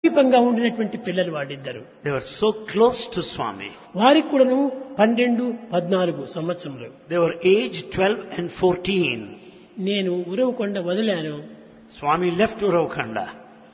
సమీపంగా ఉండినటువంటి పిల్లలు వాడిద్దరు. They were so close to Swami. వారికి కూడాను 12, 14 సంవత్సరములు. They were aged 12 and 14. నేను ఉరవకొండ వదిలాను. Swami left Uravkanda.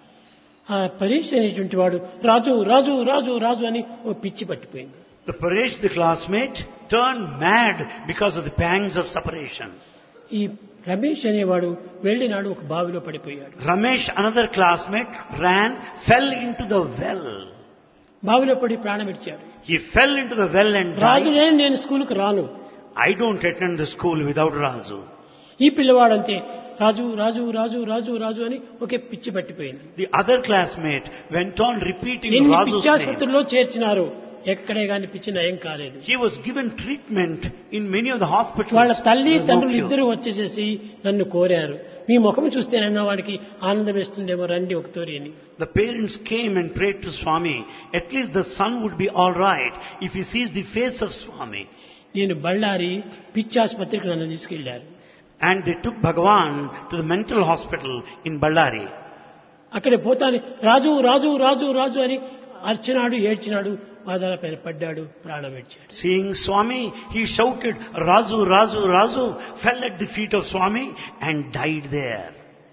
ఆ పరీక్ష అనేటువంటి వాడు రాజు రాజు రాజు రాజు అని ఓ పిచ్చి పట్టిపోయింది. The Paresh, the classmate, turned mad because of the pangs of separation. ఈ రమేష్ అనేవాడు వెళ్ళినాడు, ఒక బావిలో పడిపోయాడు. Ramesh, another classmate, fell into the well. బావిలో పడి ప్రాణం విడిచాడు. He fell into the well and Raju died. నేను స్కూల్కి రాను. I don't attend the school without Razu. ఈ పిల్లవాడంతే రాజు రాజు రాజు రాజు రాజు అని ఒకే పిచ్చి పట్టిపోయింది. The other classmate went on repeating ఎన్ని Razu's name. పిచ్చాసుపత్రిలో చేర్చినారు, ఎక్కడే గాని పిచ్చి నయం కాలేదు. He was given treatment in many of the hospitals. వాళ్ళ తల్లి There was no తండ్రులు cure. ఇద్దరు వచ్చేసేసి నన్ను కోరారు, మీ ముఖం చూస్తేనన్నా వాడికి ఆనందం వేస్తుందేమో రండి ఒకతోరి అని. The parents came and prayed to Swami. At least the son would be all right if he sees the face of Swami. నేను బళ్ళారి పిచ్చాసుపత్రికి నన్ను తీసుకెళ్లారు. And they took Bhagavan to the mental hospital in Ballari. అక్కడ పోతాను రాజు రాజు రాజు రాజు అని అర్చినాడు, ఏడ్చినాడు, పాదాల పైన పడ్డాడు, ప్రాణం విడిచాడు. Seeing Swami, he shouted, Razu, Razu, Razu, fell at the feet of Swami and died there.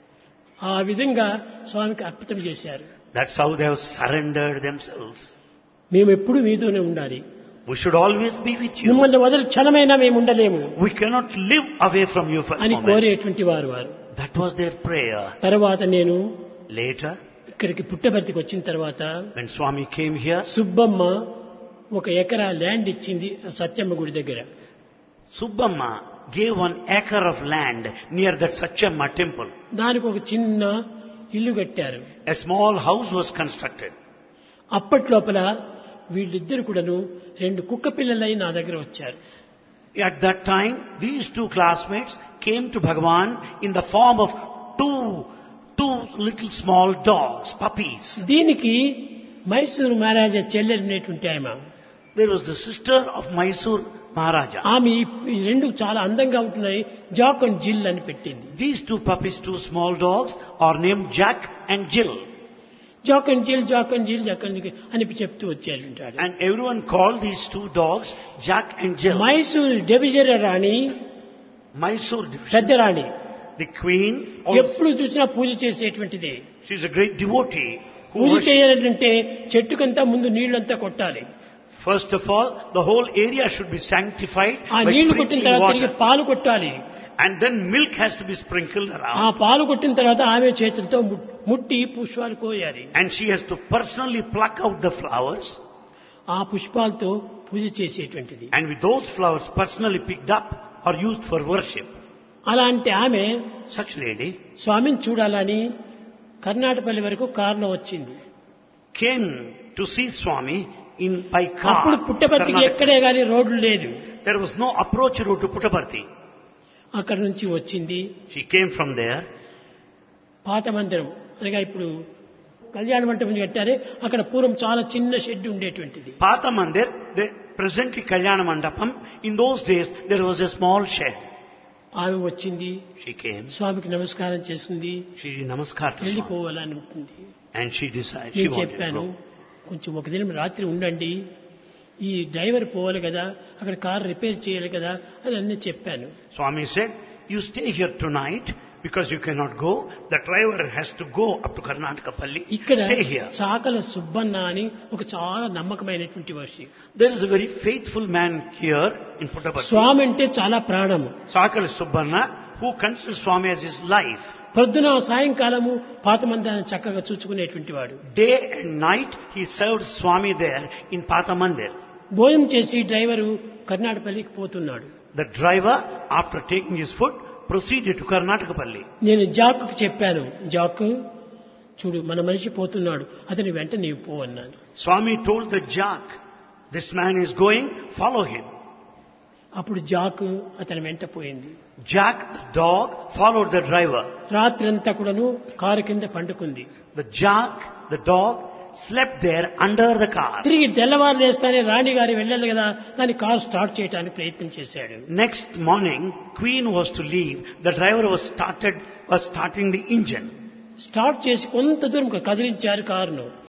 ఆ విధంగా స్వామికి అర్పితం చేశారు. That's how they have surrendered themselves. మేము ఎప్పుడు మీతోనే ఉండాలి, We should always be with you. మిమ్మల్ని వదిలి క్షణమైనా మేము ఉండలేము We cannot live away from you for a అని moment. కోరేటువంటి వారు. That was their prayer. తర్వాత నేను Later, ఇక్కడికి పుట్టబర్తికి వచ్చిన తర్వాత when Swami came here, Subbamma 1 ఎకరా ల్యాండ్ ఇచ్చింది సత్యమ్మ గుడి దగ్గర. Subbamma gave 1 acre of land near that Satchamma temple. దానికి ఒక చిన్న ఇల్లు కట్టారు. A small house was constructed. అప్పట్లోపల వీళ్ళిద్దరు కూడాను 2 కుక్క పిల్లలై నా దగ్గర వచ్చారు. At that time, these 2 classmates came to Bhagavan in the form of two little small dogs, puppies. దీనికి మైసూరు మహారాజా చెల్లెలినేటువంటి ఆమె. There was the sister of Mysore Maharaja. ఆమె ఈ 2 చాలా అందంగా ఉంటున్నాయి, జాక్ అండ్ జిల్ అని పెట్టింది. These 2 puppies, 2 small dogs, are named Jack and Jill. Jack and జిల్, జాక్ అండ్ జిల్, జాక్ అండ్ జిల్ అని చెప్తూ వచ్చారు. And everyone called these 2 dogs Jack and Jill. Mysuru division Rani, Mysore division. పెద్ద రాణి, The queen, also, ఎప్పుడు చూసినా పూజ చేసేటువంటిది. she is a great devotee. Who puja worships. చేయాలంటే చెట్టుకంతా ముందు నీళ్లంతా కొట్టాలి. First of all, the whole area should be sanctified ఆ by నీళ్లు కొట్టిన sprinkling తర్వాత తిరిగి water. పాలు కొట్టాలి. And then milk has to be sprinkled ఆ around. పాలు కొట్టిన తర్వాత ఆమె చేతులతో ముట్టి పుష్పాలు కోయాలి. And she has to personally pluck out the flowers. ఆ పుష్పాలతో పూజ చేసేటువంటిది. And with those flowers personally picked up are used for worship. అలాంటి ఆమె Such lady స్వామిని చూడాలని కర్ణాటకపల్లి వరకు కారులో వచ్చింది. came to see Swami by car. అప్పుడు పుట్టపర్తికి Karnataka. ఎక్కడే గాని రోడ్లు లేదు. There was no approach road to Puttaparthi. అక్కడ నుంచి వచ్చింది. She came from there. పాత మందిరం అనగా ఇప్పుడు కళ్యాణ మంటపం కట్టారే, అక్కడ పూర్వం చాలా చిన్న షెడ్ ఉండేటువంటిది. Pata Mandir, presently Kalyana Mandapam, in those days there was a small shed. ఆమె వచ్చింది, She came, స్వామికి నమస్కారం చేసుకుంది, she did namaskar to Swami. వెళ్ళిపోవాలని ఉంటుంది. And she decided, she నేను wanted to చెప్పాను, go. కొంచెం ఒక దినం రాత్రి ఉండండి, ఈ డ్రైవర్ పోవాలి కదా, అక్కడ కార్ రిపేర్ చేయాలి కదా అని అన్నీ చెప్పాను. Swami said, you stay here tonight because you cannot go. The driver has to go up to Karnatakapalli. ఇక్కడ Stay here. చాకల సుబ్బన్న అని ఒక చాలా నమ్మకమైనటువంటి Varshi. There is a very faithful man here in Puttaparthi. స్వామి అంటే చాలా ప్రాణము. Sakala Subbanna, who considers Swami as his life. పొద్దున సాయంకాలము పాత మందిరాన్ని చక్కగా చూసుకునేటువంటి వాడు. Day and night he served Swami there in Pata Mandir. భోజనం చేసి డ్రైవరు కర్ణాటకపల్లికి పోతున్నాడు. The driver, after taking his food, proceeded to Karnatakapalli. నేను జాక్కు చెప్పాను, జాక్ చూడు మన మనిషి పోతున్నాడు, అతని వెంట నీవు పో అన్నాను. Swami told the jack, this man is going, follow him. అప్పుడు జాక్ అతని వెంట పోయింది. Jack, the dog, followed the driver. రాత్రంతా కూడాను కారు కింద పండుకుంది. The jack, the dog, slept there under the car. తిరిగి తెల్లవారు లేస్తానే రాణి గారి వెళ్ళాలి కదా, దాని కారు స్టార్ట్ చేయడానికి ప్రయత్నం చేశాడు. Next morning, Queen was to leave. The driver was starting the engine. Start చేసి కొంత దూరం కదిలించారు కారును.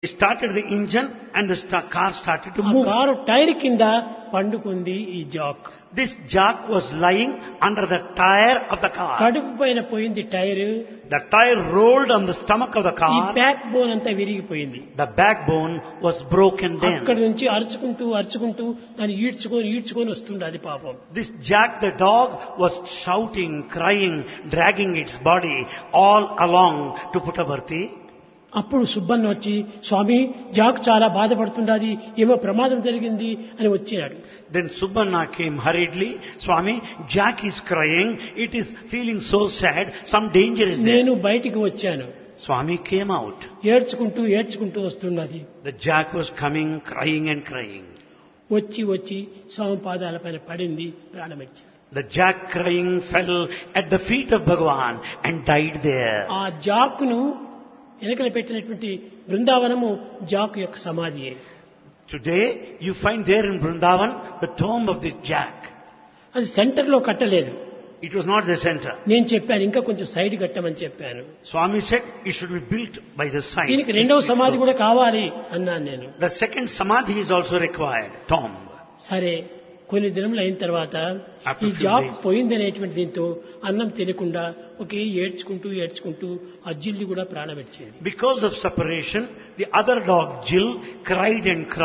He started the engine and the car started to ఆ move. కారు టైర్ కింద పండుకుంది ఈ Jack. This jack was lying under the tire of the car. కడుపు పైన పోయింది tyre. The tire rolled on the stomach of the ఈ car. Back bone అంతా విరిగిపోయింది. The backbone was broken అక్కడి then. నుంచి అరుచుకుంటూ దాన్ని ఈడ్చుకొని వస్తుండే అది పాపం. This Jack the dog was shouting, crying, dragging its body all along to Puttaparthi. అప్పుడు సుబ్బన్న వచ్చి, స్వామి జాక్ చాలా బాధపడుతుండాది, ఏమో ప్రమాదం జరిగింది అని వచ్చినాడు. Then Subbanna came hurriedly. Swami, Jack is crying. It is feeling so sad. Some danger is there. నేను బయటికి వచ్చాను. Swami came out. ఏడ్చుకుంటూ వస్తున్నది. The Jack was coming, crying and crying. వచ్చి స్వామి పాదాల పైన పడింది, ప్రాణమిచ్చింది. The Jack crying fell at the feet of Bhagavan and died there. ఆ జాక్ను వెనకలు పెట్టినటువంటి బృందావనము జాక్ యొక్క సమాధియే. Today you find there in Vrindavan the tomb of this Jack. అది centre లో కట్టలేదు. It was not the center. నేను చెప్పాను ఇంకా కొంచెం సైడ్ కట్టమని చెప్పాను. Swami said it should be built by the side. దీనికి రెండవ సమాధి కూడా కావాలి అన్నాను నేను. The second samadhi is also required, tomb. సరే, కొన్ని దినములు అయిన తర్వాత After ఈ few జాబ్ days. పోయిందనేటువంటి దీంతో అన్నం తినకుండా ఒకే ఏడ్చుకుంటూ ఆ జిల్లి కూడా ప్రాణపెట్టేది. Because of separation, the other dog Jill cried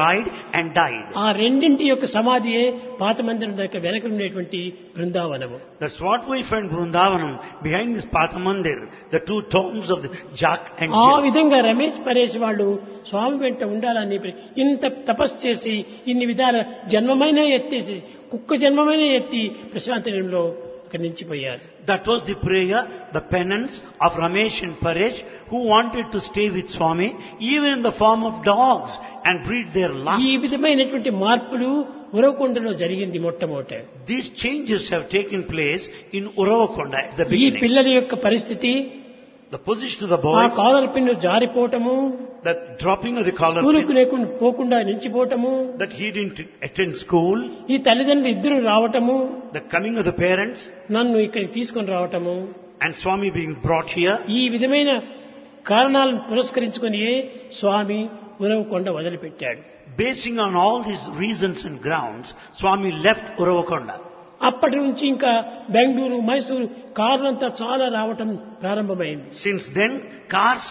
and died. ఆ రెండింటి యొక్క సమాధియే పాత మందిరం దగ్గర వెనక ఉండేటువంటి బృందావనము. That's what we find Vrindavanam behind this Pathamandir, the two tombs of the Jack and ఆ Jill. విధంగా రమేష్ పరేష్ వాళ్ళు స్వామి వెంట ఉండాలని ఇంత తపస్సు చేసి ఇన్ని విధాల జన్మమైన ఎత్తేసి కుక్క జన్మమైన ఎత్తి ప్రశాంతనంలో అక్కడి నిలిచిపోయారు. That was the prayer, the penance of Ramesh and Paresh, who wanted to stay with Swami even in the form of dogs and breathe their last. ఈ విధమైనటువంటి మార్పులు ఉరవకొండలో జరిగింది మొట్టమొదట. These changes have taken place in Uravakonda at the ఈ beginning. పిల్లల యొక్క పరిస్థితి, The position of the ఆ boys, caller pin జారిపోవటము, the dropping of the collar స్కూలుకు pin, లేకుండా పోకుండా నిలిచిపోవటము, that he didn't attend school, ఈ తల్లిదండ్రులు ఇద్దరు రావటము, the coming of the parents, నన్ను ఇక్కడికి తీసుకొని రావటము, and Swami being brought here. ఈ విధమైన కారణాలను పురస్కరించుకొని స్వామి ఉరవకొండ వదిలిపెట్టాడు. Basing on all these reasons and grounds, Swami left Uravakonda. అప్పటి నుంచి ఇంకా బెంగళూరు, మైసూరు కార్లంతా చాలా రావటం ప్రారంభమైంది. Since then, cars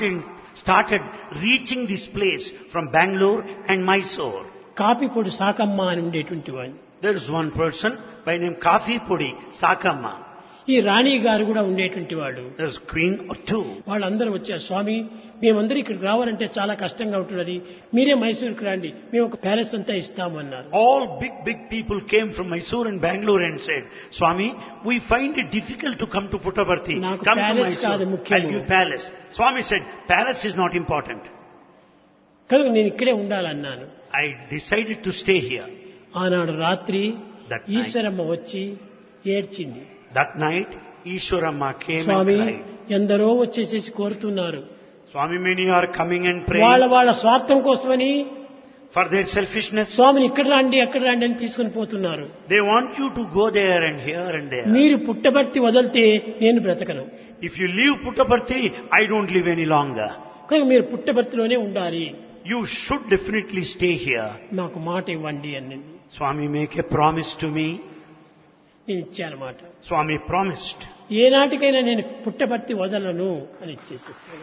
started reaching this place from Bangalore and Mysore. కాపీపొడి Sakamma అని ఉండేటువంటి వాడిని. There is one person by name Kafi Pudi Sakamma. ఈ రాణి గారు కూడా ఉండేటువంటి వాడు. There is queen or two. వాళ్ళందరూ వచ్చారు, స్వామి మేమందరూ ఇక్కడికి రావాలంటే చాలా కష్టంగా ఉంటున్నది, మీరే మైసూరుకి రండి, మేము ఒక ప్యాలెస్ అంతా ఇస్తాము అన్నారు. All big people came from Mysore and Bangalore and said, Swami, we find it difficult to come to Puttaparthi. నాకు Come to palace కాదు Mysore. ముఖ్యము. I'll give palace. Swami said, palace is not important. కనుక నేను ఇక్కడే ఉండాలన్నాను. I decided to stay here. ఆనాడు రాత్రి That night. Eshwaramma వచ్చి ఏడ్చింది. That night, Ishwaramma came Swamy and cried. ఎందరో వచ్చేసేసి కోరుతున్నారు, Swami, many are coming and వాళ్ళ praying స్వార్థం కోసమని for their selfishness. స్వామిని ఇక్కడ రండి అక్కడ రండి అని తీసుకుని పోతున్నారు. They want you to go there and here and there. మీరు పుట్టబర్తి వదిలితే నేను బ్రతకను, If you leave Puttaparthi, I don't live any longer. కనుక మీరు పుట్టబర్తిలోనే ఉండాలి, You should definitely stay here. నాకు మాట ఇవ్వండి అని Swami, make a promise to me. నేను ఇచ్చాను మాట. Swami promised. ఏనాటికైనా నేను పుట్టబర్తి వదలను అని ఇచ్చేసేసాను.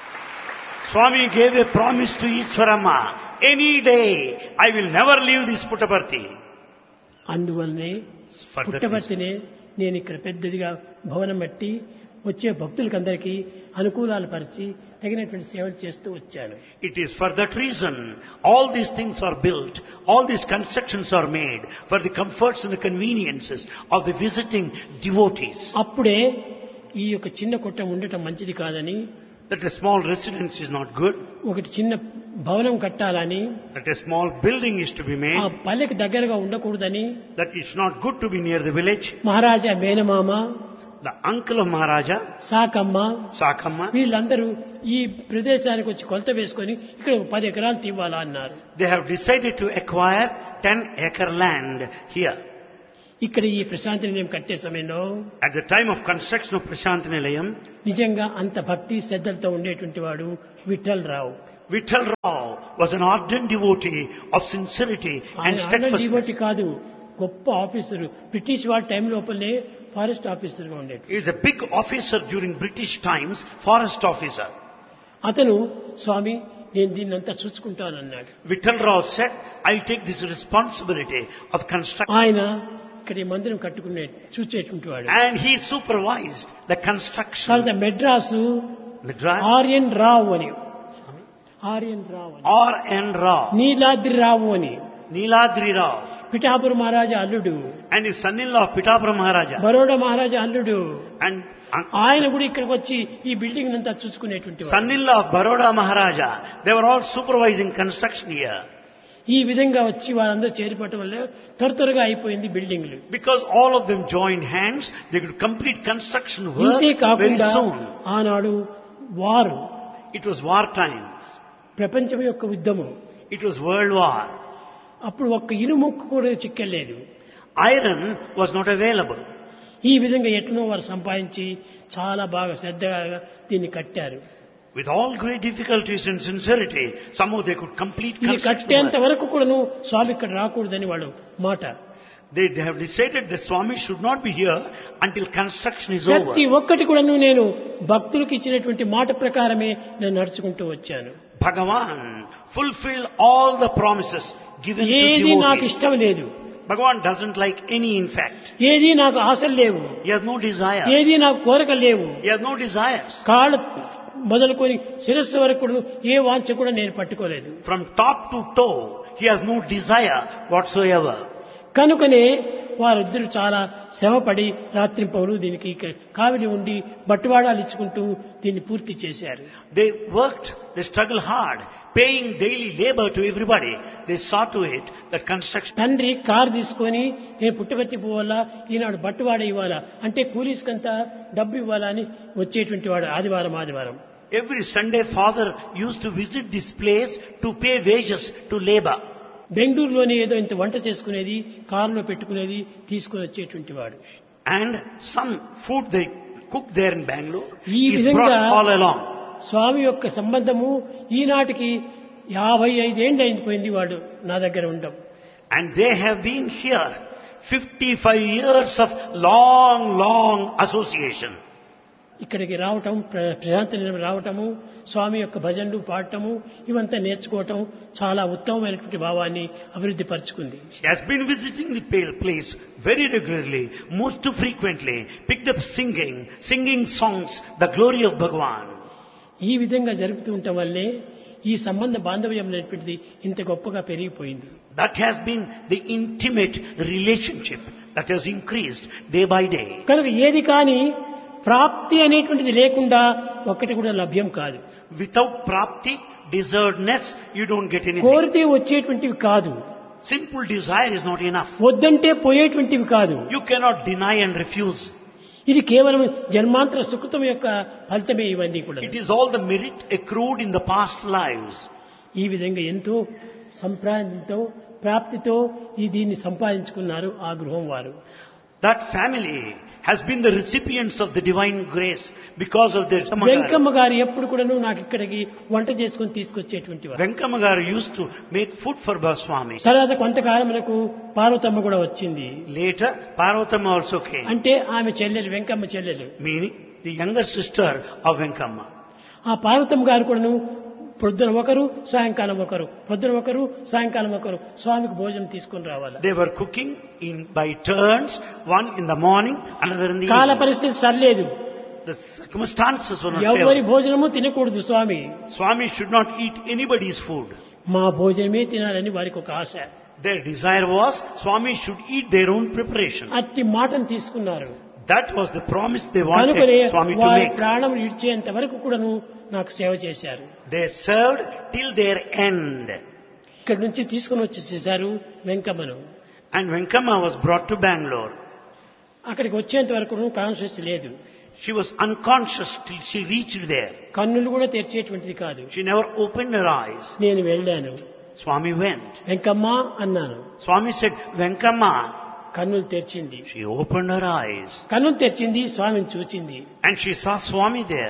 Swami gave a promise to Ishwaramma. Any day, I will never leave this Puttaparthi. అందువల్లనే For that reason. పుట్టబర్తినే నేను ఇక్కడ పెద్దదిగా భవనం బట్టి వచ్చే భక్తులకందరికీ అనుకూలాలు పరిచి తగినటువంటి సేవలు చేస్తూ వచ్చాను. It is for that reason all these things are built, all these constructions are made for the comforts and the conveniences of the visiting devotees. అప్పుడే ఈ యొక్క చిన్న కొట్టం ఉండటం మంచిది కాదని, That a small residence is not good, ఒకటి చిన్న భవనం కట్టాలని, that a small building is to be ఆ made, పల్లెకి దగ్గరగా ఉండకూడదని that it's not good to be near the village. మహారాజా మేనమామ, The uncle of Maharaja, Sakamma, Sakamma, వీళ్ళందరూ ఈ ప్రదేశానికి వచ్చి కొలత వేసుకొని ఇక్కడ 10 ఎకరాలు తీవాలా అన్నారు. they have decided to acquire 10-acre land here. ఇక్కడ ఈ ప్రశాంతి నిలయం కట్టే సమయంలో At the time of construction of Prashanti Nilayam, నిజంగా అంత భక్తి శ్రద్ధలతో ఉండేటువంటి వాడు విఠల్ రావు. Vittal Rao was an ardent devotee of sincerity and devotee steadfastness. కాదు, గొప్ప ఆఫీసరు. బ్రిటిష్ వాళ్ళ టైం లోపలనే ఫారెస్ట్ ఆఫీసర్గా ఉండేది. He is a big officer during British times, forest officer. అతను స్వామి నేను దీన్నంతా చూసుకుంటానన్నాడు. Vittal Rao said, I'll take this responsibility of construction. ఆయన ఇక్కడ ఈ మందిరం కట్టుకునే చూసేటువంటి వాడు. And he supervised the construction. తర్వాత మెడ్రాసు Madras, ఆర్యన్ రావు అని, ఆర్యన్ రావు అని, R.N. Rao, నీలాద్రి రావు అని, Niladri Rao, పిఠాపుర మహారాజా అల్లుడు, and his son-in-law Pitapura Maharaja. Baroda మహారాజా అల్లుడు. And ఆయన కూడా ఇక్కడికి వచ్చి ఈ బిల్డింగ్ అంతా చూసుకునేటువంటి వాడు. son-in-law of Baroda Maharaja. They were all supervising construction here. ఈ విధంగా వచ్చి వారందరూ చేరిపోవటం వల్ల త్వరగా అయిపోయింది బిల్డింగ్లు. Because all of them joined hands, they could complete construction work ఇంతే very కాకుండా soon. ఆనాడు వారు, It was war times. ప్రపంచం యొక్క యుద్ధము. It was world war. అప్పుడు ఒక్క ఇనుముక్కు కూడా చిక్కలేదు. Iron was not available. ఈ విధంగా ఎట్లనో వారు సంపాదించి చాలా బాగా శ్రద్ధగా దీన్ని కట్టారు. With all great difficulties and sincerity, somehow they could complete ఇది construction కట్టేంత work. వరకు కూడాను స్వామి ఇక్కడ రాకూడదని వాళ్ళు మాట. They have decided the Swami should not be here until construction is ప్రతి over. ఒక్కటి కూడాను నేను భక్తులకు ఇచ్చినటువంటి మాట ప్రకారమే నేను నడుచుకుంటూ వచ్చాను. Bhagavan fulfilled all the promises given to ఏది నాకు devotees. ఇష్టం లేదు, Bhagavan doesn't like any in fact. ఏది నాకు ఆశలు లేవు, He has no desire. ఏది నాకు కోరిక లేవు. He has no desires. కాళ్ళు మొదలుకొని శిరస్సు వరకు కూడా ఏ వాంఛ కూడా నేను పట్టుకోలేదు. From top to toe, he has no desire whatsoever. కనుకనే వారిద్దరు చాలా శ్రమపడి రాత్రింపవలు దీనికి కావిడి ఉండి బట్టువాడాలు ఇచ్చుకుంటూ దీన్ని పూర్తి చేశారు. They worked, they struggled hard, paying daily labor to everybody. They saw to it that construction. తండ్రి కారు తీసుకొని నేను పుట్టబెట్టి పోవాలా, ఈనాడు బట్టువాడ ఇవ్వాలా అంటే కూలీస్కంతా డబ్బు ఇవ్వాలా అని వచ్చేటువంటి వాడు ఆదివారం. Every Sunday, father used to visit this place to pay wages to labor. బెంగళూరులోనే ఏదో ఇంత వంట చేసుకునేది, కారులో పెట్టుకునేది, తీసుకుని వచ్చేటువంటి వాడు. And some food they cooked there in Bangalore ఈ is విధంగా brought all along. స్వామి యొక్క సంబంధము ఈనాటికి 55 ఏళ్ళు అయిపోయింది వాడు నా దగ్గర ఉండడం. And they have been here 55 years of long association. ఇక్కడికి రావటం, ప్రశాంతి నిలయం రావటము, స్వామి యొక్క భజనలు పాడటము, ఇవంతా నేర్చుకోవటం చాలా ఉత్తమమైనటువంటి భావాన్ని అభివృద్ధి పరుచుకుంది. He has been visiting the place very regularly, most frequently, picked up singing songs, the glory of Bhagavan. ఈ విధంగా జరుపుతూ ఉండటం వల్లే ఈ సంబంధ బాంధవ్యం అనేటువంటిది ఇంత గొప్పగా పెరిగిపోయింది. That has been the intimate relationship that has increased day by day. కనుక ఏది కానీ ప్రాప్తి అనేటువంటిది లేకుండా ఒక్కటి కూడా లభ్యం కాదు. Without prapti, deservedness, you don't get anything. కోరితే వచ్చేటువంటివి కాదు, Simple desire is not enough. వద్దంటే పోయేటువంటివి కాదు. You cannot deny and refuse. ఇది కేవలం జన్మాంతర సుకృతం యొక్క ఫలితమే ఇవన్నీ కూడా. It is all the merit accrued in the past lives. ఈ విధంగా ఎంతో సంప్రాంతంతో ప్రాప్తితో ఈ దీన్ని సంపాదించుకున్నారు ఆ గృహం వారు. That family has been the recipients of the divine grace because of their Venkamma గారు ఎప్పుడు కూడాను నాకు ఇక్కడికి వంట చేసుకుని తీసుకొచ్చేటువంటి వారు. Venkamagaru used to make food for Baswami. తర్వాత కొంతకాలం మనకు పార్వతమ్మ కూడా వచ్చింది. Later, Parvatama also came, అంటే ఆమె చెల్లెలు, వెంకమ్మ చెల్లెలు. meaning the younger sister of Venkamma. ఆ పార్వతమ్మ గారు కూడాను పొద్దున ఒకరు, సాయంకాలం ఒకరు, పొద్దున ఒకరు, సాయంకాలం ఒకరు స్వామికి భోజనం తీసుకుని రావాలి. They were cooking by turns, one in the morning, another in the కాల evening. పరిస్థితి సరిలేదు, The circumstances were not ఎవరి favorable. భోజనము తినకూడదు స్వామి. Swami should not eat anybody's food. మా భోజనమే తినాలని వారికి ఒక ఆశ. Their desire was Swami should eat their own preparation. అట్టి మాటను తీసుకున్నారు. That was the promise they కనుకనే wanted Swami to వారి make. ప్రాణం విడిచేంత వరకు కూడాను నాకు సేవ చేశారు. They served till their end. ఇక్కడి నుంచి తీసుకుని వచ్చేసేసారు వెంకమ్మను. And Venkama was brought to Bangalore. అక్కడికి వచ్చేంత వరకు కాన్షియస్ లేదు. She was unconscious till she reached there. కన్నులు కూడా తెరిచేటువంటిది కాదు. She never opened her eyes. నేను వెళ్ళాను, Swami went. వెంకమ్మ అన్నాను. Swami said, Venkama. కన్నులు తెరిచింది. She opened her eyes. కన్నులు తెరిచింది, స్వామిని చూచింది. And she saw Swami there.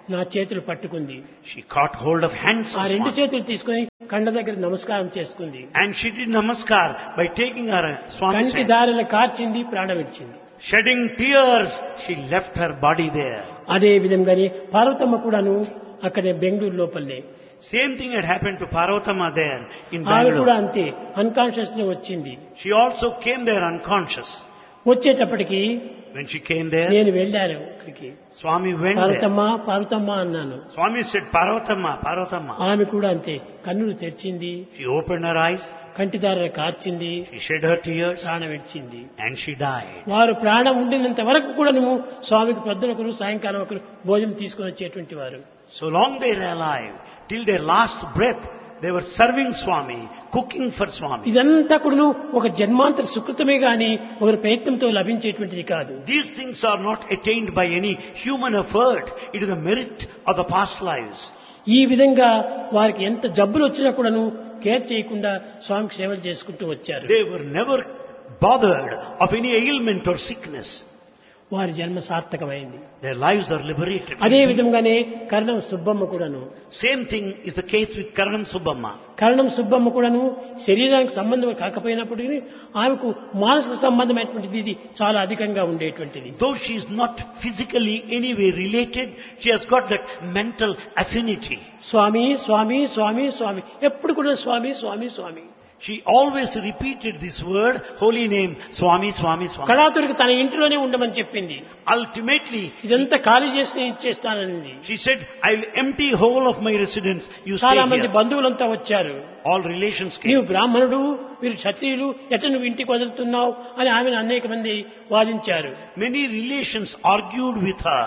నా చేతులు పట్టుకుంది. She caught hold of hands ఆ of రెండు Swami. చేతులు తీసుకుని కండ దగ్గర నమస్కారం చేసుకుంది. And she did namaskar by taking her Swami's కంటి hand. దారిలో కార్చింది, ప్రాణం ఇచ్చింది. Shedding tears, she left her body there. అదే విధంగానే పార్వతమ్మ కూడాను అక్కడే బెంగళూరు లోపలనే Same thing had happened to Parvatama there in ఆమె కూడా Bangalore. అంతే అన్కాన్షియస్ లో వచ్చింది. She also came there unconscious. వచ్చేటప్పటికి When she came there, నేను వెళ్ళాను అక్కడికి. Swami went there. Parvathamma Parvathamma అన్నాను. Swami said, Parvatama, Parvatama. ఆమె కూడా అంతే కన్నులు తెరిచింది, She opened her eyes, కంటిదార కార్చింది, she shed her tears, ప్రాణం విడిచింది. and she died. వారు ప్రాణం ఉండినంత వరకు కూడా నువ్వు స్వామికి పొద్దున ఒకరు సాయంకాలం ఒకరు భోజనం తీసుకొని వచ్చేటువంటి వారు. So long they were alive, till their last breath, they were serving Swami, cooking for Swami. ఇదంతా కూడా ఒక జన్మాంతర సుకృతమే గాని ఒకరి ప్రయత్నంతో లభించేటువంటిది కాదు. These things are not attained by any human effort. It is the merit of the past lives. ఈ విధంగా వారికి ఎంత జబ్బులు వచ్చినా కూడాను కేర్ చేయకుండా స్వామికి సేవలు చేసుకుంటూ వచ్చారు. They were never bothered of any ailment or sickness. వారి జన్మ సార్థకమైంది. Their lives are liberated. అదే విధంగానే కరణం సుబ్బమ్మ కూడాను. Same thing is the case with Karanam Subbamma. కరణం సుబ్బమ్మ కూడాను శరీరానికి సంబంధం కాకపోయినప్పటికీ ఆమెకు మానసిక సంబంధమైనటువంటిది ఇది చాలా అధికంగా ఉండేటువంటిది. Though she is not physically anyway related, she has got that mental affinity. స్వామి స్వామి స్వామి స్వామి ఎప్పుడు కూడా స్వామి స్వామి స్వామి. She always repeated this word, holy name, Swami, Swami, Swami. కళాతురికి తన ఇంటిలోనే ఉండమని చెప్పింది. Ultimately, ఇదంతా ఖాళీ చేసి ఇచ్చేస్తానని. she said, I'll empty whole of my residence. You stay చాలా మంది here. బంధువులంతా వచ్చారు. All relations నీవు came. బ్రాహ్మణుడు, వీరు క్షత్రియులు, ఎట్లా నువ్వు ఇంటికి వదులుతున్నావు అని ఆమెను అనేక మంది వాదించారు. Many relations argued with her.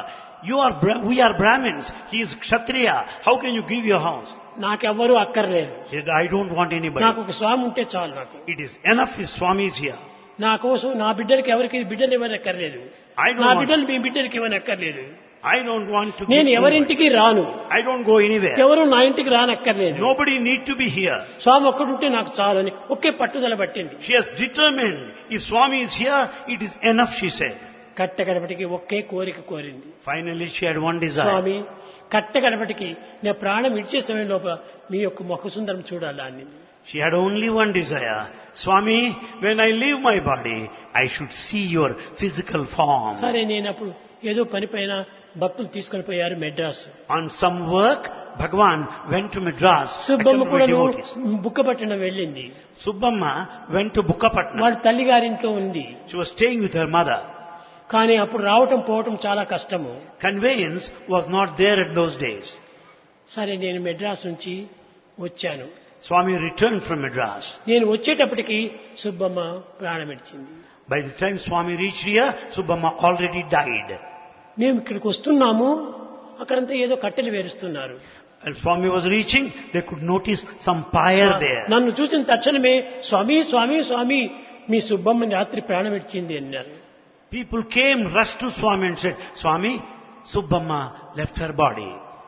We are Brahmins. He is Kshatriya. How can you give your house? నాకెవ్వరూ అక్కర్లేదు, She said, I don't want anybody. నాకు ఒక స్వామి ఉంటే చాలు. నాకు It is enough if Swami is here. నా కోసం నా బిడ్డలకి ఎవరికి బిడ్డలు ఇవ్వని అక్కర్లేదు, I don't నా want- బిడ్డలు మీ బిడ్డలకి ఇవ్వని అక్కర్లేదు. I don't want to నేను give ఎవరింటికి రాను, anybody. I don't go anywhere. ఎవరు నా ఇంటికి రానక్కర్లేదు. Nobody need to be here. స్వామి ఒక్కడుంటే నాకు చాలు అని ఒకే పట్టుదల పట్టింది. She has determined, if Swami is here, it is enough, she said. కట్టగడపటికి ఒకే కోరిక కోరింది. Finally, she had one desire. స్వామి కట్టగడపటికి నా ప్రాణం విడిచే సమయం లోపల మీ యొక్క ముఖసుందరం చూడాలా అని. She had only one desire. Swami, when I leave my body, I should see your physical form. సరే నేను అప్పుడు ఏదో పని పైన భక్తులు తీసుకొని పోయారు Madras. On some work, Bhagwan went to Madras. Subbamma accompanied కూడా by devotees. బుక్కపట్నం వెళ్ళింది. Subbamma went to Bukkapatnam. వాడి తల్లిగారింట్లో ఉంది. She was staying with her mother. కానీ అప్పుడు రావటం పోవటం చాలా కష్టము. Conveyance was not there in those days. సరే నేను మెడ్రాస్ నుంచి వచ్చాను. Swami returned from Madras. నేను వచ్చేటప్పటికి సుబ్బమ్మ ప్రాణం విడిచింది. By the time Swami reached here, Subbamma already died. మేము ఇక్కడికి వస్తున్నాము, అక్కడంతా ఏదో కట్టెలు వేరుస్తున్నారు. As Swami was reaching, they could notice some pyre there. నన్ను చూసిన తక్షణమే స్వామి స్వామి స్వామి మీ సుబ్బమ్మని రాత్రి ప్రాణం విడిచింది అన్నారు. People came, rushed to Swami and said, Swami, Subbamma left her body.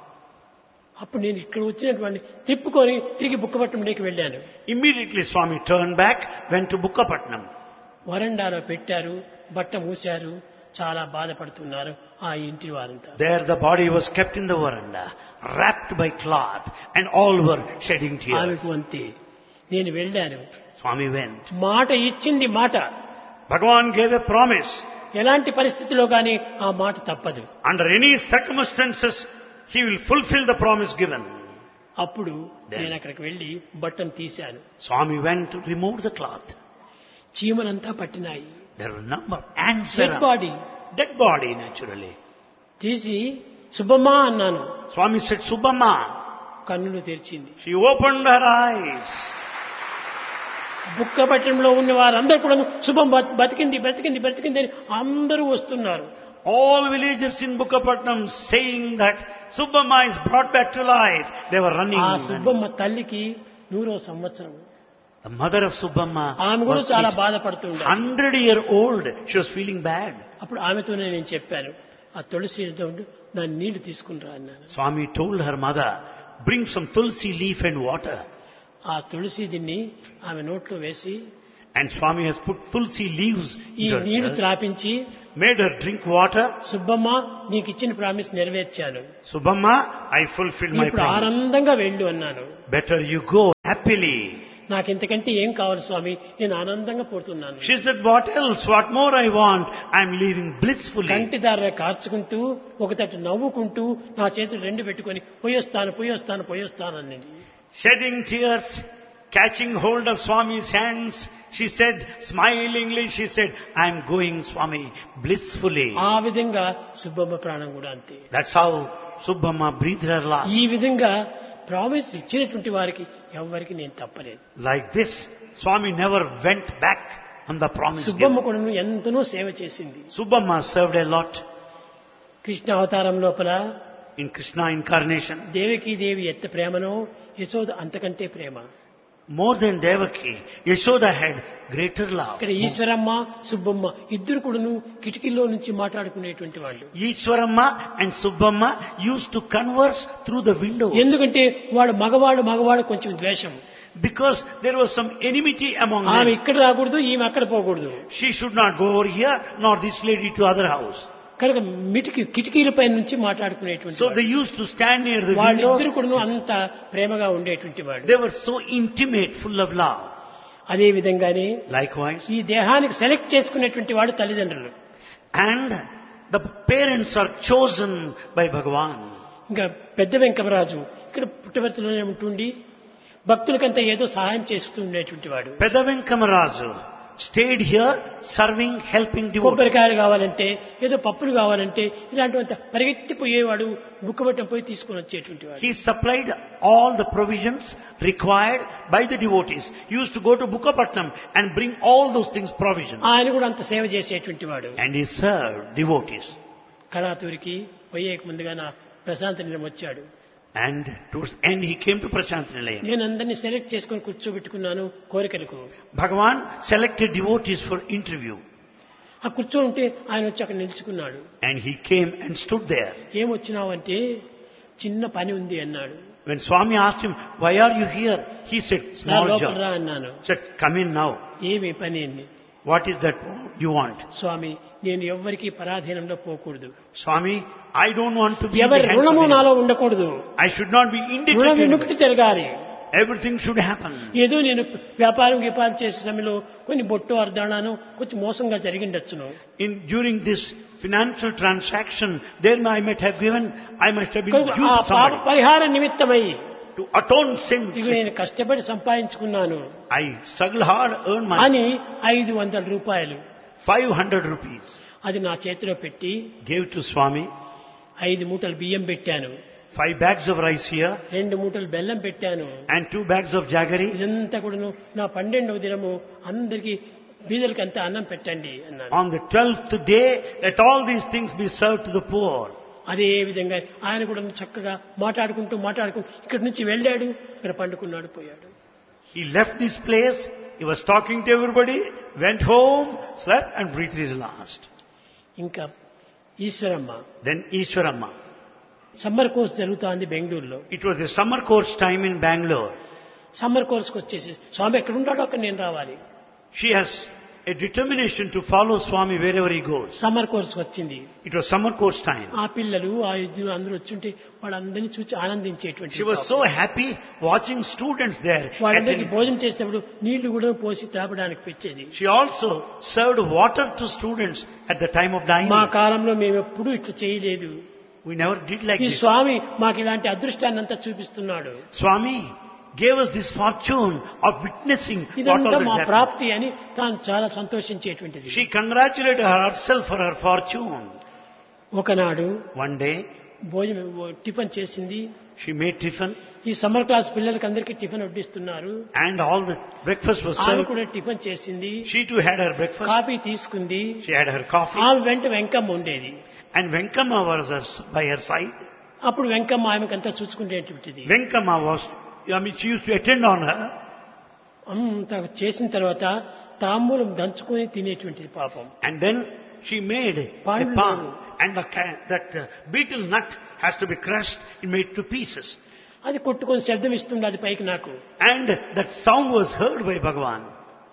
అప్పుడు నేను ఇక్కడ వచ్చినటువంటి తిప్పుకొని తిరిగి బుక్కపట్నంలోకి వెళ్ళాను. Immediately Swami turned back, went to Bukkapatnam. వరండాలో పెట్టారు, బట్ట మూశారు, చాలా బాధపడుతున్నారు ఆ ఇంటి వారంతా. There the body was kept in the veranda, wrapped by cloth, and all were shedding tears. ఆమెకు అంతే. నేను వెళ్ళాను. Swami went. మాట ఇచ్చింది మాట. Bhagavan gave a promise. ఎలాంటి పరిస్థితిలో కానీ ఆ మాట తప్పదు. Under any circumstances, he will fulfill the promise given. అప్పుడు నేను అక్కడికి వెళ్ళి బట్టను తీశాను. Swami went to remove the cloth. చీమలంతా పట్టినాయి. There were a number of ants dead around. Body Dead body, naturally. తీసి సుబ్బమ్మ అన్నాను. Swami said, Subbamma. కన్నులు తెరిచింది. She opened her eyes. బుక్కపట్నంలో ఉన్న వారందరూ కూడా శుభం బతికింది బతికింది బతికింది అని అందరూ వస్తున్నారు. All villagers in Bukkapatnam saying that Subbamma is brought back to life. They were running. ఆ సుబ్బమ్మ తల్లికి 100వ సంవత్సరం. The mother of Subbamma ఆమె కూడా was చాలా బాధపడుతుండే. 100-year-old. She was feeling bad. అప్పుడు ఆమెతోనే నేను చెప్పాను, ఆ తులసి దాని నీళ్లు తీసుకునిరా అన్నాను. Swami told her mother, bring some tulsi leaf and water. ఆ తులసి దీన్ని ఆమె నోట్లో వేసి And Swami has put tulsi leaves ఈ in her నీళ్లు ear, త్రాపించి made her drink water. Subbamma నీకు ఇచ్చిన promise నెరవేర్చాను, Subhamma, I fulfilled my ఇప్పుడు promise. ఆనందంగా వెళ్ళు అన్నాను. Better you go happily. నాకు ఇంతకంటే ఏం కావాలి స్వామి, నేను ఆనందంగా పోతున్నాను. She said, what else? What more I want? I'm leaving blissfully. కంటి దార కార్చుకుంటూ ఒకతట్టు నవ్వుకుంటూ నా చేతులు రెండు పెట్టుకొని పోయొస్తాను అన్నది. Shedding tears, catching hold of Swami's hands, she said, smilingly, she said, I'm going, Swami, blissfully. ఆ విధంగా సుబ్బమ్మ ప్రాణం కూడా అంతే. That's how Subhamma breathed her last. ఈ విధంగా ప్రామిస్ ఇచ్చినటువంటి వారికి ఎవరికి నేను తప్పలేదు. Like this, Swami never went back on the promise Subbamma given. కూడా ఎంతనో సేవ చేసింది. Subhamma served a lot Krishna అవతారం లోపల in Krishna incarnation. దేవకీదేవి ఎంత ప్రేమనో యశోద అంతకంటే ప్రేమ. More than Devaki, Yashoda had greater love. ఇక్కడ ఈశ్వరమ్మ సుబ్బమ్మ ఇద్దరు కూడాను కిటికీలో నుంచి మాట్లాడుకునేటువంటి వాళ్ళు. Ishwaramma and Subbamma used to converse through the window. ఎందుకంటే వాడు మగవాడు కొంచెం ద్వేషం. Because there was some enmity among ఆమె them. ఇక్కడ రాకూడదు, ఈమె అక్కడ పోకూడదు. She should not go over here, nor this lady to other house. కనుక కిటికీలపై నుంచి మాట్లాడుకునేటువంటి So they used to stand near the వాళ్ళిద్దరు windows. కూడా అంత ప్రేమగా ఉండేటువంటి వాడు. They were so intimate, full of love. అదే విధంగానే Likewise, ఈ దేహానికి సెలెక్ట్ చేసుకునేటువంటి వాడు తల్లిదండ్రులు. and the parents are chosen by Bhagavan. ఇంకా పెద్ద వెంకమరాజు ఇక్కడ పుట్టవర్తిలోనే ఉంటుండి భక్తులకంతా ఏదో సహాయం చేస్తూ ఉండేటువంటి వాడు. Pedavenkamarazu stayed here serving, helping devotees. కొబ్బరికాయలు కావాలంటే ఏదో పప్పులు కావాలంటే ఇలాంటివంత పరిగెత్తిపోయేవాడు, బుక్కబట్టం పోయి తీసుకొని వచ్చేటువంటి వాడు. He supplied all the provisions required by the devotees. He used to go to Bukkapatnam and bring all those things, provisions. ఆయన కూడా అంత సేవ చేసేటువంటి వాడు. And he served devotees. కళాతూరికి పోయే ముందుగా నా ప్రశాంత నిలయం వచ్చాడు. And towards the end he came to Prashant Nilayam. నేను అందరినీ సెలెక్ట్ చేసుకొని కూర్చోబెట్టుకున్నాను కోరికలకు. Bhagavan selected devotees for interview. ఆ కూర్చొని ఉంటే ఆయన వచ్చి అక్కడ నిలుచుకున్నాడు. And he came and stood there. ఏమొచ్చినావంటే చిన్న పని ఉంది అన్నాడు. When Swami asked him, why are you here? He said, నా small లోపల రా job. అన్నాను. Said, come in now. ఏమి పని అని. What is that you want? స్వామి నేను ఎవ్వరికీ పరాధీనంలో పోకూడదు. Swami, I don't want to be in the ఎవరి hands of రుణము anyone. నాలో ఉండకూడదు. I should not be రుణ indebted. విముక్తి జరగాలి. Everything should happen. ఏదో నేను వ్యాపారం చేసే సమయంలో కొన్ని బొట్టు అర్ధానాను కొంచెం మోసంగా జరిగిండొచ్చును. During this financial transaction, there I might have been due ఆ to పాప somebody. పరిహార నిమిత్తమై To atone sins, ఇవి నేను కష్టపడి సంపాదించుకున్నాను I struggle hard, earn money. అని 500 రూపాయలు 500 rupees. అది నా చేతిలో పెట్టి Gave to Swami. 5 మూటలు బియ్యం పెట్టాను, 5 bags of rice here 2 మూటలు బెల్లం పెట్టాను. and 2 bags of jaggery. ఇదంతా కూడాను నా 12వ దినము అందరికీ బీదలకి అంతా అన్నం పెట్టండి అన్నాను. On the 12th day, let all these things be served to the poor. అదే విధంగా ఆయన కూడా చక్కగా మాట్లాడుకుంటూ ఇక్కడి నుంచి వెళ్ళాడు, ఇక్కడ పండుకున్నాడు, పోయాడు. He left this place, he was talking to everybody, went home, slept and breathed his last. ఇంకా Eshwaramma Then Ishwaramma. Summer course జరుగుతోంది బెంగళూరులో. It was the summer course time in Bangalore. Summer కోర్స్కి వచ్చేసి స్వామి ఎక్కడ ఉంటాడో అక్కడ నేను రావాలి. She has a determination to follow Swami wherever he goes. Summer కోర్స్కి వచ్చింది. It was summer course time. ఆ పిల్లలు ఆ ఇద్దరు అందరూ వచ్చుంటే వాళ్ళందరినీ చూసి ఆనందించేటువంటి. She was so happy watching students there. వాళ్ళందరికీ భోజనం చేసేటప్పుడు నీళ్లు కూడా పోసి తాపడానికి పెట్టేది. She also served water to students at the time of dining. మా కాలంలో మేము ఎప్పుడూ ఇట్లా చేయలేదు. We never did like ఈ this. స్వామి మాకు ఇలాంటి అదృష్టాన్ని అంతా చూపిస్తున్నాడు. Swami gave us this fortune of witnessing what ఇదంతా all మా this happened. ప్రాప్తి అని తాను చాలా సంతోషించేటువంటిది. She congratulated herself for her fortune. ఒకనాడు One day, భోజనం టిఫిన్ చేసింది. she made tiffin ఈ సమ్మర్ క్లాస్ పిల్లలకి అందరికీ tiffin వడ్డిస్తున్నారు. and all the breakfast was ఆమె served. కూడా టిఫిన్ చేసింది, She too had her breakfast. Coffee తీసుకుంది. She had her coffee. ఆమె వెంట వెంకమ్మ ఉండేది. And Venkama was by her side. అప్పుడు Venkamma ఆమెకంతా చూసుకునేటువంటిది. Venkama she used to attend on her. అంత చేసిన తర్వాత తాంబూలం దంచుకొని తినేటువంటిది పాపం. And then she made a Pandu. palm. And that betel nut has to be crushed and made to pieces. అది కొట్టుకొని శబ్దం ఇస్తుంది అది పైకి నాకు. And that sound was heard by Bhagavan.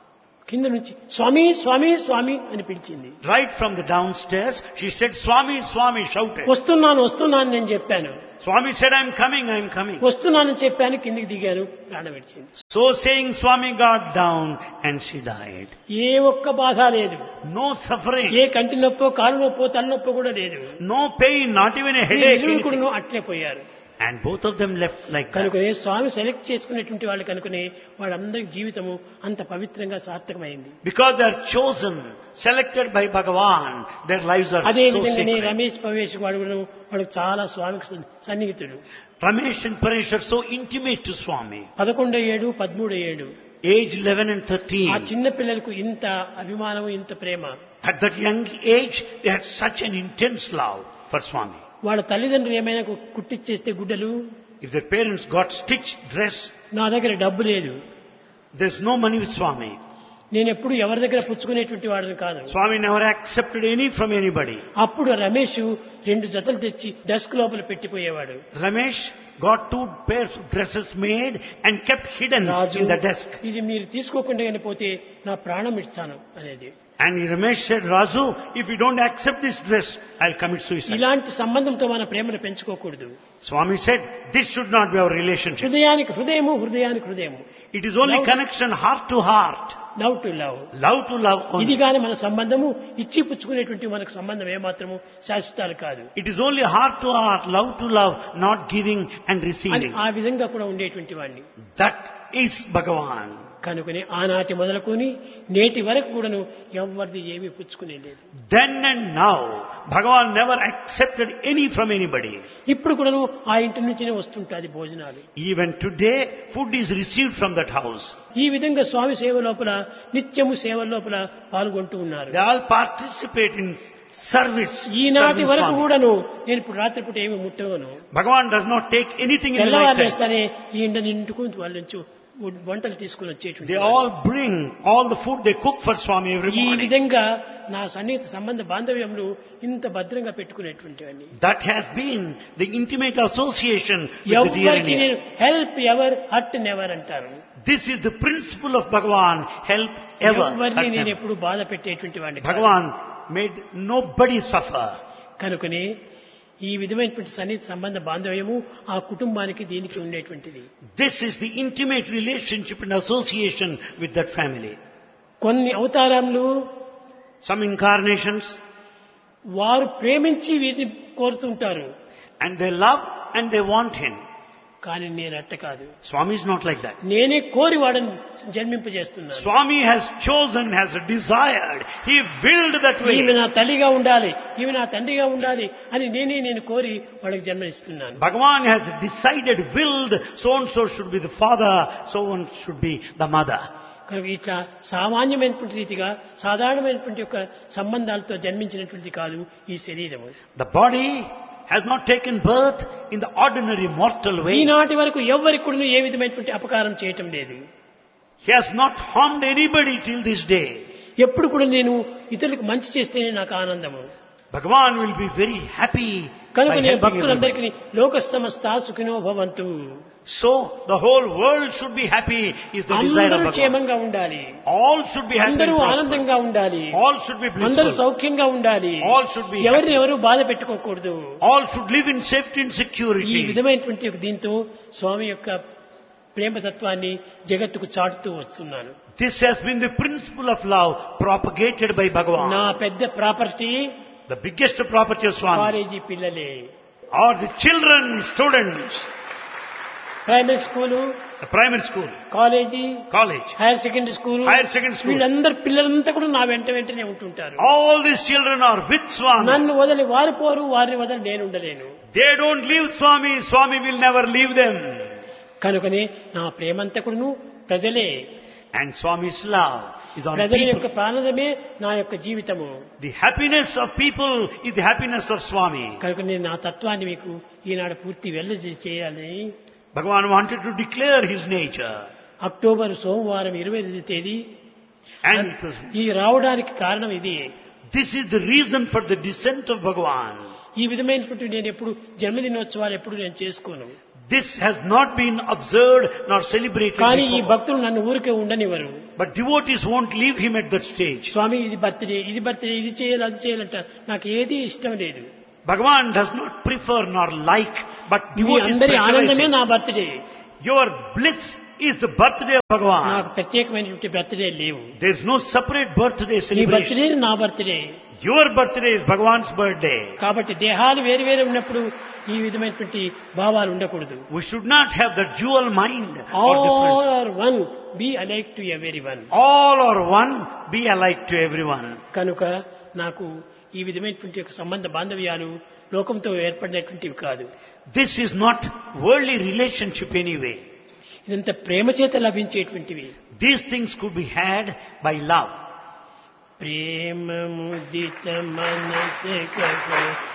కింద నుంచి స్వామి స్వామి స్వామి అని పిలిచింది. Right from the downstairs, she said, Swami, Swami, shouted. వస్తున్నాను నేను చెప్పాను. Swami said, I'm coming. వస్తున్నానని చెప్పాను, కిందికి దిగాను, ప్రాణం విడిచింది. So saying, Swami got down and she died. ఏ ఒక్క బాధ లేదు, No suffering, ఏ కంటి నొప్పో కాలు నొప్పో తలనొప్పో కూడా లేదు. no pain, not even a headache. కూడా అట్లే పోయారు. And both of them left like that. కనుకనే స్వామి సెలెక్ట్ చేసుకునేటువంటి వాళ్ళు కనుకనే వాళ్ళందరి జీవితము అంత పవిత్రంగా సార్థకమైంది. Because they are chosen, selected by Bhagavan, their lives are అదే so విధంగానే sacred. రమేష్ పవేష్ వాడు చాలా స్వామికి సన్నిహితుడు. Ramesh and Paresh are so intimate to Swami. 11 ఏడు 13 ఏడు Age 11 and ఆ 13. చిన్న పిల్లలకు ఇంత అభిమానం, ఇంత ప్రేమ. At that young age, they had such an intense love for Swami. వాళ్ళ తల్లిదండ్రులు ఏమైనా కుట్టిచ్చేస్తే గుడ్డలు, If their parents got stitched dress, నా దగ్గర డబ్బు లేదు, there's no money with Swami. నేను ఎప్పుడు ఎవరి దగ్గర పుచ్చుకునేటువంటి వాడిని కాదు. Swami never accepted any from anybody. అప్పుడు రమేష్ 2 జతలు తెచ్చి డెస్క్ లోపల పెట్టిపోయేవాడు. Ramesh got 2 pairs of dresses made and kept hidden Raju, in the desk. ఇది మీరు తీసుకోకుండా కానీ పోతే నా ప్రాణం ఇస్తాను అనేది. And Ramesh said, Raju, if you don't accept this dress, I'll commit suicide. ఇలాంటి సంబంధంతో మన ప్రేమను పెంచుకోకూడదు. Swami said, this should not be our relationship. హృదయానికి హృదయము, హృదయానికి హృదయము. It is only Love. connection heart to heart. Love to love. Love to love ఇది only. కానీ మన సంబంధము ఇచ్చి పుచ్చుకునేటువంటి మనకు సంబంధం ఏమాత్రము శాశ్వతాలు కాదు It is only heart to heart, love to love, not giving and అని receiving. ఆ విధంగా కూడా ఉండేటువంటి వాడిని. That is Bhagavan. కనుకనే ఆనాటి మొదలుకొని నేటి వరకు కూడాను ఎవరిది ఏమీ పుచ్చుకునే లేదు. Then and now, Bhagavan never accepted any from anybody. ఇప్పుడు కూడాను ఆ ఇంటి నుంచినే వస్తుంటాది భోజనాలు. Even today, food is received from that house. ఈ విధంగా స్వామి సేవ లోపల నిత్యము సేవ లోపల పాల్గొంటూ ఉన్నారు. They all participate in service. ఈనాటి serving వరకు Swami. కూడాను నేను ఇప్పుడు రాత్రిపూట ఏమి ముట్టవను. Bhagavan does not take anything in the తెల్లవారు night time. వేస్తానే ఈ ఇంట నిండుకు వాళ్ళ నుంచి వంటలు తీసుకుని వచ్చేటువంటి They all bring all the food they cook for Swami every ఈ morning. విధంగా నా సన్నిహిత సంబంధ బాంధవ్యంలో ఇంత భద్రంగా పెట్టుకునేటువంటివన్నీ. That has been the intimate association with the dear and ఎవరికి near. నేను హెల్ప్ ఎవర్ హర్ట్ నెవర్ అంటారు. This is the principle of Bhagavan, help ever. ఎవరిని hurt నేను never. ఎప్పుడు బాధ పెట్టేటువంటి వాడిని కాదు. Bhagavan made nobody suffer. కనుకనే ఈ విధమైనటువంటి సన్నిహిత సంబంధ బాంధవ్యము ఆ కుటుంబానికి దీనికి ఉండేటువంటిది. This is the intimate relationship and association with that family. కొన్ని అవతారములు Some incarnations, వారు ప్రేమించి వీరిని కోరుతుంటారు, and they love and they want him. కానీ నేను అట్ట కాదు. Swami is not like that. నేనే కోరి వాడని జన్మింపజేస్తున్నాను. Swami has chosen, has desired. He willed that way. ఈమె నా తల్లిగా ఉండాలి, ఈమె నా తండ్రిగా ఉండాలి అని నేను కోరి వాళ్ళకి జన్మనిస్తున్నాను. Bhagavan has decided, willed, so and so should be the father, so and should be the mother. కనుక ఇట్లా సామాన్యమైనటువంటి రీతిగా సాధారణమైనటువంటి యొక్క సంబంధాలతో జన్మించినటువంటి కాదు ఈ శరీరము. The body has not taken birth in the ordinary mortal way. ఈనాటి వరకు ఎవరికి కూడా ఏ విధమైనటువంటి అపకారం చేయటం లేదు. He has not harmed anybody till this day. ఎప్పుడు కూడా నేను ఇతరులకు మంచి చేస్తేనే నాకు ఆనందము. Bhagavan will be very happy by కనుక నేను helping భక్తులందరికీ everybody. లోక సమస్త సుఖినో భవంతు, So the whole world should be happy is the desire of అందరూ Bhagavan. క్షేమంగా ఉండాలి, All should be happy and అందరూ ఆనందంగా prosperous. ఉండాలి, All should be అందరూ blissful. సౌఖ్యంగా ఉండాలి, All should be ఎవరిని happy. ఎవరు బాధ పెట్టుకోకూడదు. All should live in safety and ఈ security. విధమైనటువంటి ఒక దీంతో స్వామి యొక్క ప్రేమతత్వాన్ని జగత్తుకు చాటుతూ వస్తున్నాను. This has been the principle of love propagated by నా Bhagavan. పెద్ద property The biggest property of Swami college పిల్లలే, are the children, students, primary school, the primary school, college, college, hire secondary school, higher secondary school. వీళ్ళందరూ పిల్లలంతా కూడా నా వెంటనే ఉంటుంటారు. All these children are with Swami. నన్ను వదిలి వారు పోరు, వారిని వదిలి నేను ఉండలేను. They don't leave Swami. Swami will never leave them. కనుకనే నా ప్రేమంతా కూడాను ప్రజలే. And Swami's love is on ప్రజల యొక్క people. ప్రాణమే నా యొక్క జీవితము. The happiness of people is the happiness of Swami. కనుక నేను నా తత్వాన్ని మీకు ఈనాడు పూర్తి చేయాలని Bhagavan wanted to declare his nature. October సోమవారం 28వ తేదీ And it was, ఈ రావడానికి కారణం ఇది. this is the reason for the descent of Bhagavan. ఈ విధమైనటువంటి నేను ఎప్పుడు జన్మదినోత్సవాలు ఎప్పుడు నేను చేసుకోను. This has not been observed nor celebrated కానీ ఈ before. భక్తులు నన్ను ఊరికే ఉండనివ్వరు. But devotees won't leave him at that stage. స్వామి ఇది బర్త్డే, ఇది చేయాలి, అది చేయాలంట. నాకు ఏది ఇష్టం లేదు. Bhagavan does not prefer nor like, but me devotees అందరి ఆనందమే pressurizing. నా birthday. Your bliss is the birthday of Bhagavan. నాకు ప్రత్యేకమైనటువంటి బర్త్డే లేవు. There is no separate birthday నీ celebration. బర్త్డే నా birthday. Your birthday is Bhagavan's birthday. కాబట్టి దేహాలు వేరు వేరు ఉన్నప్పుడు ఈ విధమైనటువంటి భావాలు ఉండకూడదు. We should not have the dual mind or all difference. Are one, be alike to everyone. All are one, be alike to everyone. కనుక నాకు ఈ విధమైనటువంటి ఒక సంబంధ బాంధవ్యాలు లోకంతో ఏర్పడినటువంటివి కాదు. This is not worldly relationship anyway. ఇదంతా ప్రేమ చేత లభించేటువంటివి. These things could be had by love. ప్రేమ ముదిత మనసే